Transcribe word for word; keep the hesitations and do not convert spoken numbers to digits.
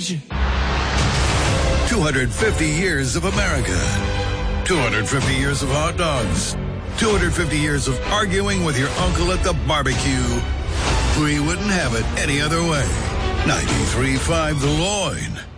age. two hundred fifty years of America. two hundred fifty years of hot dogs. two hundred fifty years of arguing with your uncle at the barbecue. We wouldn't have it any other way. ninety-three point five The Loin.